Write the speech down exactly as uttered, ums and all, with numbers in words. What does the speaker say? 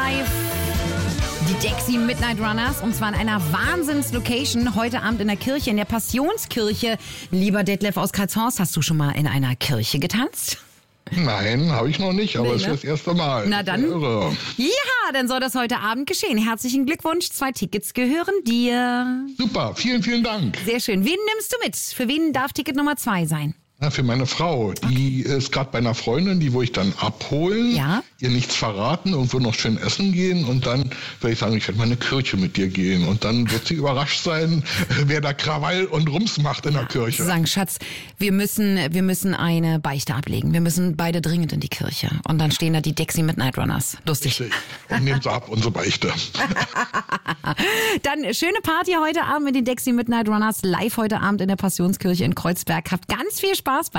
live. Die Dexy Midnight Runners und zwar in einer Wahnsinns-Location heute Abend in der Kirche, in der Passionskirche. Lieber Detlef aus Karlshorst, hast du schon mal in einer Kirche getanzt? Nein, habe ich noch nicht, aber Nee, es ne? ist das erste Mal. Na dann, Irre. ja, dann soll das heute Abend geschehen. Herzlichen Glückwunsch, zwei Tickets gehören dir. Super, vielen, vielen Dank. Sehr schön. Wen nimmst du mit? Für wen darf Ticket Nummer zwei sein? Ja, für meine Frau, die ist gerade bei einer Freundin, die wo ich dann abholen, Ja. ihr nichts verraten, irgendwo noch schön essen gehen und dann werde ich sagen, ich werde mal in eine Kirche mit dir gehen und dann wird sie überrascht sein, wer da Krawall und Rums macht in der Kirche. Sie sagen, Schatz, wir müssen, wir müssen eine Beichte ablegen. Wir müssen beide dringend in die Kirche. Und dann stehen da die Dexy Midnight Runners. Lustig. Richtig. Und nehmen sie ab, unsere Beichte. Dann schöne Party heute Abend mit den Dexy Midnight Runners. Live heute Abend in der Passionskirche in Kreuzberg. Habt ganz viel Spaß bei